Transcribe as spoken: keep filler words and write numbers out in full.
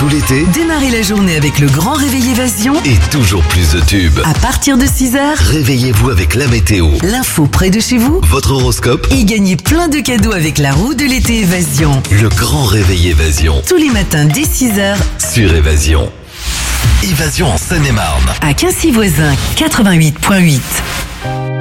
tout l'été, Démarrez la journée avec le grand réveil Évasion. et toujours plus de tubes. À partir de six heures, Réveillez-vous avec la météo, l'info près de chez vous votre horoscope, et gagnez plein de cadeaux avec la roue de l'été Évasion. le grand réveil Évasion Tous les matins dès six heures sur Évasion. Évasion en Seine-et-Marne. à Quincy-Voisin quatre-vingt-huit virgule huit.